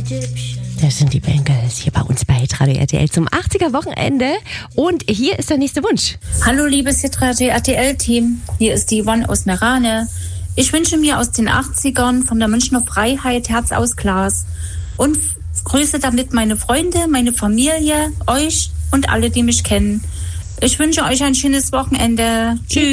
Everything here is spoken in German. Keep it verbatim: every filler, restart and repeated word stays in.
Das sind die Bengals hier bei uns bei Hitradio R T L zum achtziger-Wochenende. Und hier ist der nächste Wunsch. Hallo liebes Hitradio R T L-Team, hier ist die Yvonne aus Merane. Ich wünsche mir aus den achtzigern von der Münchner Freiheit Herz aus Glas. Und grüße damit meine Freunde, meine Familie, euch und alle, die mich kennen. Ich wünsche euch ein schönes Wochenende. Tschüss.